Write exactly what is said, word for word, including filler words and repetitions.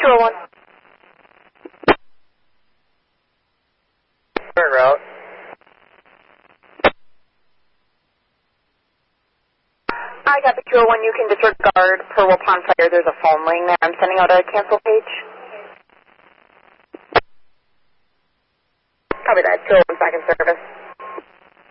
two oh one. Turn route. I got the two oh one. You can disregard per Wilpon Fire. There's a phone ring there. I'm sending out a cancel page. Copy that. two oh one back in service.